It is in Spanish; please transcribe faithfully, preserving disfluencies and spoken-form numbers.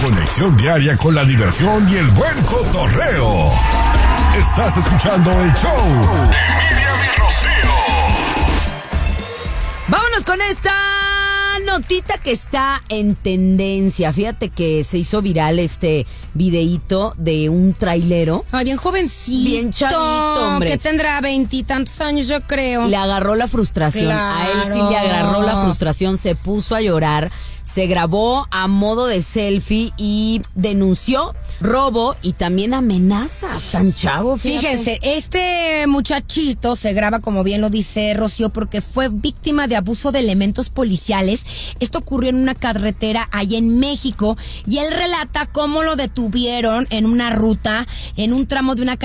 conexión diaria con la diversión y el buen cotorreo. Estás escuchando el show de Miriam y Rocío. Vámonos con esta notita que está en tendencia. Fíjate que se hizo viral este videíto de un trailero. Ay, bien jovencito. Bien chavito, hombre. Que tendrá veintitantos años, yo creo. Le agarró la frustración. Claro. A él sí le agarró la frustración. Se puso a llorar. Se grabó a modo de selfie y denunció robo y también amenazas. Tan chavo, fíjate. Fíjense, este muchachito se graba, como bien lo dice Rocío, porque fue víctima de abuso de elementos policiales. Esto ocurrió en una carretera allá en México y él relata cómo lo detuvieron en una ruta, en un tramo de una carretera.